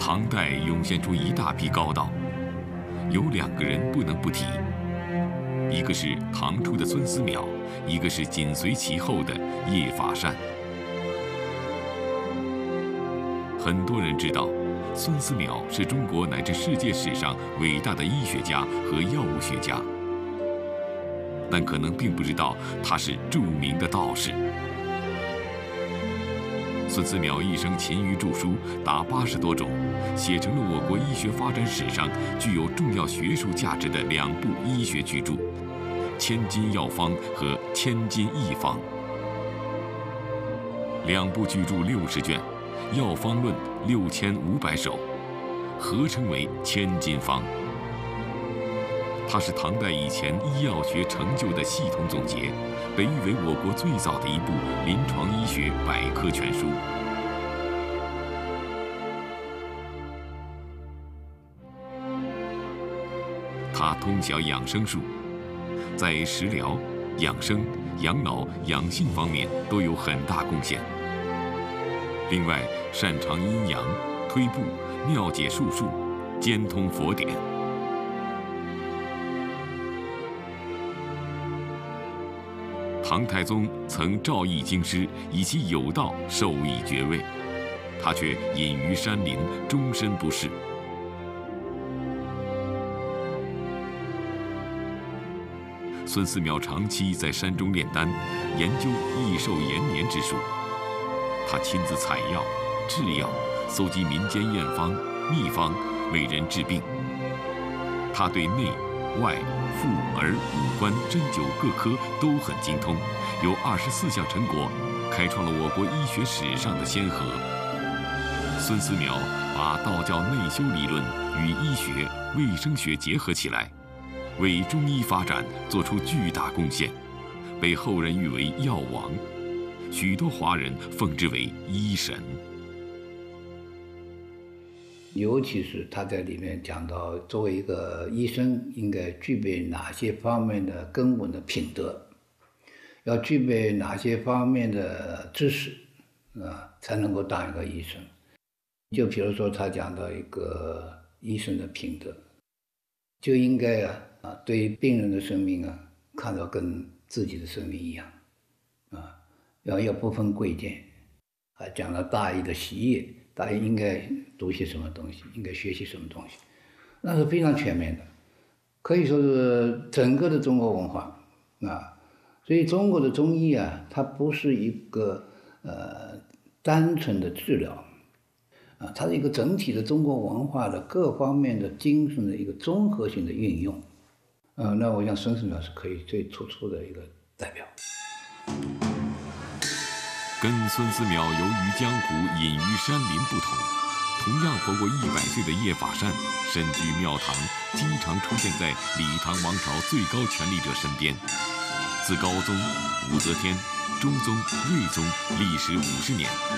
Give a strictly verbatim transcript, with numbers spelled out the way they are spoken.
唐代涌现出一大批高道，有两个人不能不提，一个是唐初的孙思邈，一个是紧随其后的叶法善。很多人知道，孙思邈是中国乃至世界史上伟大的医学家和药物学家，但可能并不知道他是著名的道士。孙思邈一生勤于著书，达八十多种，写成了我国医学发展史上具有重要学术价值的两部医学巨著《千金药方》和《千金异方》。两部巨著六十卷，《药方论》六千五百首，合称为《千金方》。它是唐代以前医药学成就的系统总结，被誉为我国最早的一部临床医学百科全书。他通晓养生术，在食疗、养生、养老、养性方面都有很大贡献。另外，擅长阴阳、推步、妙解术数、兼通佛典。唐太宗曾诏议京师，以其有道授以爵位，他却隐于山林，终身不仕。孙思邈长期在山中炼丹，研究益寿延年之术。他亲自采药、制药，搜集民间验方、秘方，为人治病。他对内、外、妇、儿、五官、针灸各科都很精通，有二十四项成果，开创了我国医学史上的先河。孙思邈把道教内修理论与医学、卫生学结合起来，为中医发展做出巨大贡献，被后人誉为药王，许多华人奉之为医神。 尤其是他在里面讲到，作为一个医生应该具备哪些方面的根本的品德，要具备哪些方面的知识啊，才能够当一个医生。就比如说他讲到一个医生的品德，就应该啊啊对病人的生命啊看到跟自己的生命一样啊，要要不分贵贱，还讲了大医的习业，大医应该读些什么东西，应该学习什么东西，那是非常全面的，可以说是整个的中国文化啊。所以中国的中医啊，它不是一个呃单纯的治疗啊，它是一个整体的中国文化的各方面的精神的一个综合性的运用。呃，那我想孙思邈是可以最突出的一个代表。 跟孙思邈游于江湖、隐于山林不同，同样活过一百岁的叶法善，身居庙堂，经常出现在李唐王朝最高权力者身边。自高宗、武则天、中宗、睿宗历时五十年，